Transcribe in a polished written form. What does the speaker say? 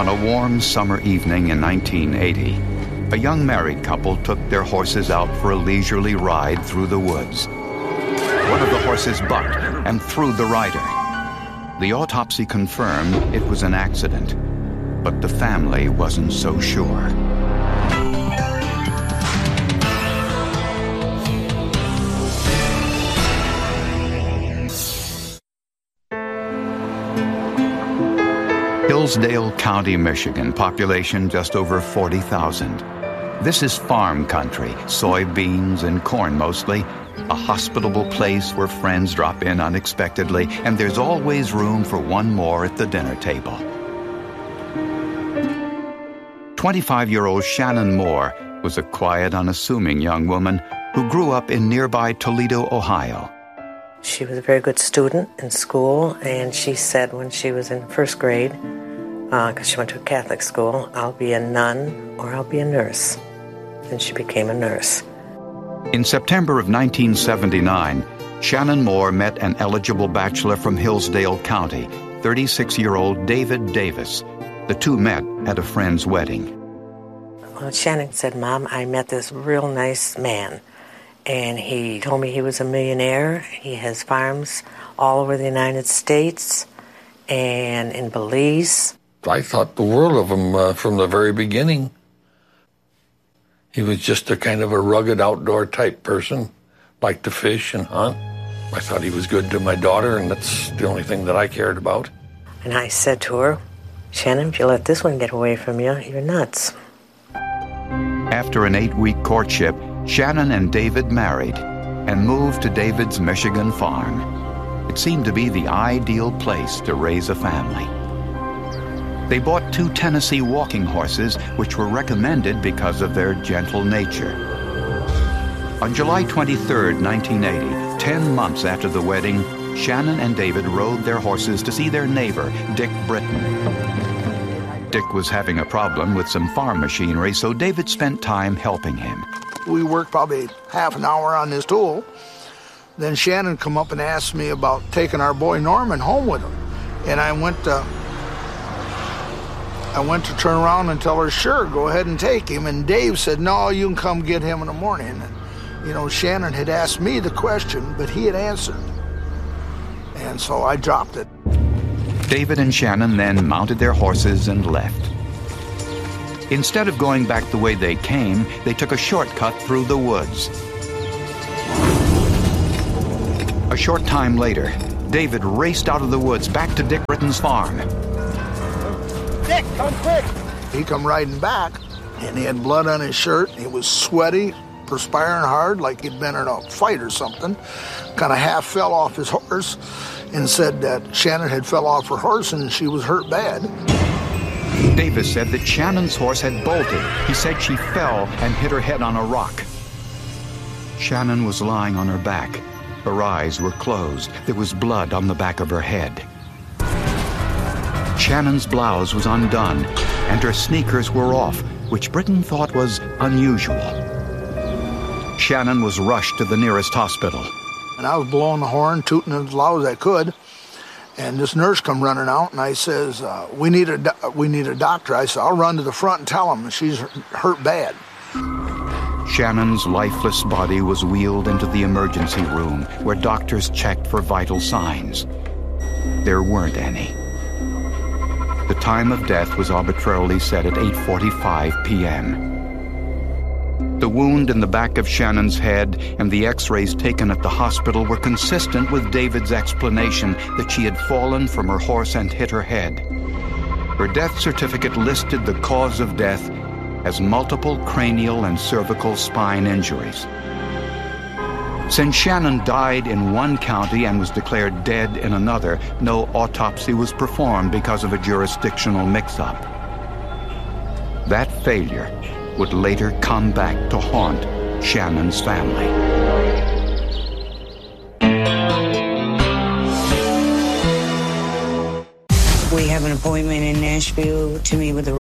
On a warm summer evening in 1980, a young married couple took their horses out for a leisurely ride through the woods. One of the horses bucked and threw the rider. The autopsy confirmed it was an accident, but the family wasn't so sure. Hillsdale County, Michigan, population just over 40,000. This is farm country, soybeans and corn mostly, a hospitable place where friends drop in unexpectedly, and there's always room for one more at the dinner table. 25-year-old Shannon Moore was a quiet, unassuming young woman who grew up in nearby Toledo, Ohio. She was a very good student in school, and she said when she was in first grade, because she went to a Catholic school, I'll be a nun or I'll be a nurse. And she became a nurse. In September of 1979, Shannon Moore met an eligible bachelor from Hillsdale County, 36-year-old David Davis. The two met at a friend's wedding. Well, Shannon said, Mom, I met this real nice man, and he told me he was a millionaire. He has farms all over the United States and in Belize. I thought the world of him from the very beginning. He was just a kind of a rugged outdoor type person, liked to fish and hunt. I thought he was good to my daughter, and that's the only thing that I cared about. And I said to her, Shannon, if you let this one get away from you, you're nuts. After an 8-week courtship, Shannon and David married and moved to David's Michigan farm. It seemed to be the ideal place to raise a family. They bought 2 Tennessee walking horses, which were recommended because of their gentle nature. On July 23, 1980, 10 months after the wedding, Shannon and David rode their horses to see their neighbor, Dick Britton. Dick was having a problem with some farm machinery, so David spent time helping him. We worked probably half an hour on this tool. Then Shannon come up and asked me about taking our boy Norman home with him. And I went to turn around and tell her, sure, go ahead and take him. And Dave said, no, you can come get him in the morning. And, Shannon had asked me the question, but he had answered. And so I dropped it. David and Shannon then mounted their horses and left. Instead of going back the way they came, they took a shortcut through the woods. A short time later, David raced out of the woods back to Dick Britton's farm. Dick, come quick! He come riding back, and he had blood on his shirt. He was sweaty, perspiring hard, like he'd been in a fight or something. Kind of half fell off his horse and said that Shannon had fell off her horse and she was hurt bad. Davis said that Shannon's horse had bolted. He said she fell and hit her head on a rock. Shannon was lying on her back. Her eyes were closed. There was blood on the back of her head. Shannon's blouse was undone, and her sneakers were off, which Britton thought was unusual. Shannon was rushed to the nearest hospital. And I was blowing the horn, tooting as loud as I could, and this nurse come running out, and I says, we need a doctor. I said, I'll run to the front and tell him she's hurt bad. Shannon's lifeless body was wheeled into the emergency room, where doctors checked for vital signs. There weren't any. The time of death was arbitrarily set at 8:45 p.m. The wound in the back of Shannon's head and the x-rays taken at the hospital were consistent with David's explanation that she had fallen from her horse and hit her head. Her death certificate listed the cause of death as multiple cranial and cervical spine injuries. Since Shannon died in one county and was declared dead in another, no autopsy was performed because of a jurisdictional mix-up. That failure would later come back to haunt Shannon's family. We have an appointment in Nashville to meet with the